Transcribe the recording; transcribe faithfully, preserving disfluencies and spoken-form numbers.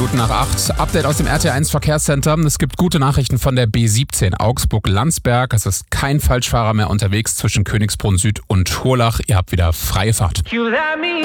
Minuten nach acht. Update aus dem R T eins Verkehrscenter. Es gibt gute Nachrichten von der B siebzehn Augsburg-Landsberg. Es ist kein Falschfahrer mehr unterwegs zwischen Königsbrunn Süd und Hurlach. Ihr habt wieder freie Fahrt.